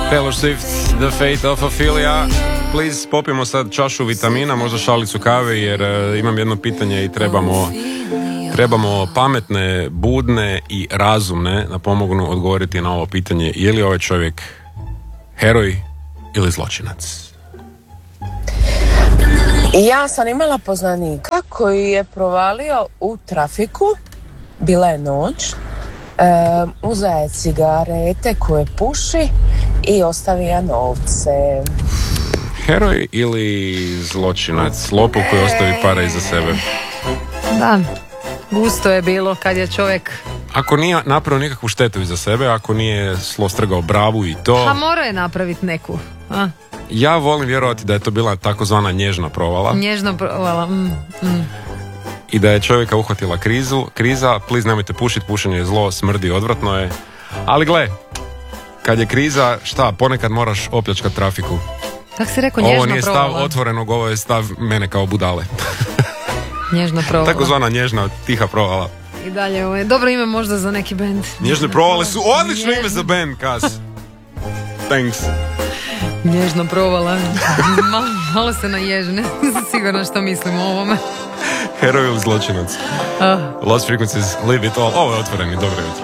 Taylor Swift, The Fate of Ophelia. Please, popijemo sad čašu vitamina, možda šalicu kave, jer imam jedno pitanje i trebamo pametne, budne i razumne da pomognu odgovoriti na ovo pitanje. Je li ovaj čovjek heroj ili zločinac? Ja sam imala poznanika koji je provalio u trafiku, bila je noć, uzeo je cigarete koje puši i ostavio novce. Heroj ili zločinac? Lopov koji ostavi pare iza sebe. Da, gusto je bilo kad je čovjek... Ako nije napravio nikakvu štetu iza sebe, ako nije slostrgao bravu i to... Pa mora je napraviti neku. Ja volim vjerovati da je to bila takozvana nježna provala. Nježna provala. I da je čovjeka uhvatila kriza, please nemojte pušiti, pušenje je zlo, smrdi, odvratno je. Ali gle, kad je kriza, šta, ponekad moraš opljačkati trafiku. Kako si rekao, nježna provala? Ovo nije stav otvorenog, ovo je stav mene kao budale. Nježna provala. Takozvana nježna, tiha provala. I dalje, ovo je dobro ime možda za neki bend. Nježne provale su odlično ime za bend, Kas. Thanks. Nježna provala. Malo se naježi, ne znam sigurno što mislim o ovome. Heroj ili zločinac? Lost Frequencies, Leave It All. Ovo je otvoreni, dobro jutro.